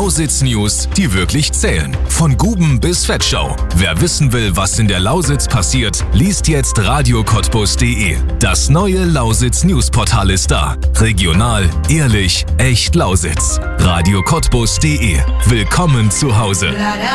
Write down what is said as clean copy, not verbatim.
Lausitz-News, die wirklich zählen. Von Guben bis Vetschau. Wer wissen will, was in der Lausitz passiert, liest jetzt radiocottbus.de. Das neue Lausitz-News-Portal ist da. Regional, ehrlich, echt Lausitz. radiocottbus.de. Willkommen zu Hause.